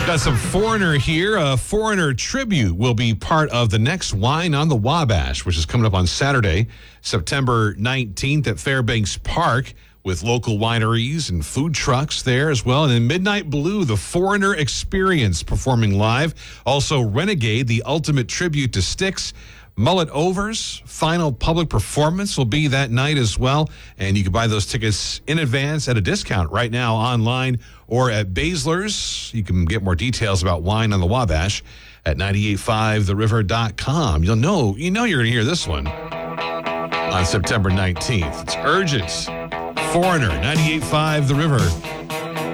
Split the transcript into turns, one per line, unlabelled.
Got some Foreigner here. A Foreigner tribute will be part of the next Wine on the Wabash, which is coming up on Saturday, September 19th at Fairbanks Park, with local wineries and food trucks there as well. And then Midnight Blue, the Foreigner Experience, performing live. Also Renegade, the ultimate tribute to Styx. Mullet Over's final public performance will be that night as well. And you can buy those tickets in advance at a discount right now online or at Baszler's. You can get more details about Wine on the Wabash at 985theriver.com. You know you're going to hear this one on September 19th. It's urgent. Foreigner, 98.5 The River.